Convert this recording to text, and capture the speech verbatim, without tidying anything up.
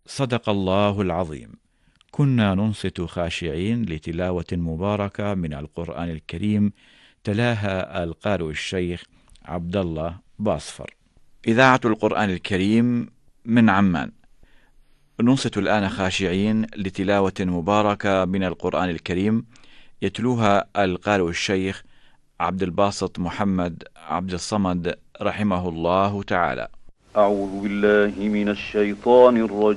صدق الله العظيم. كنا ننصت خاشعين لتلاوة مباركة من القرآن الكريم، تلاها القارئ الشيخ عبد الله باصفر. إذاعة القرآن الكريم من عمان. ننصت الآن خاشعين لتلاوة مباركة من القرآن الكريم، يتلوها القارئ الشيخ عبد الباسط محمد عبد الصمد رحمه الله تعالى. أعوذ بالله من الشيطان الرجيم.